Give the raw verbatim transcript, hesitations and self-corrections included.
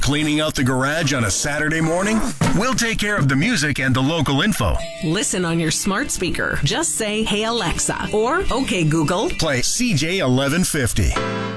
Cleaning out the garage on a Saturday morning? We'll take care of the music and the local info. Listen on your smart speaker. Just say, "Hey Alexa," or "Okay Google." Play C J eleven fifty.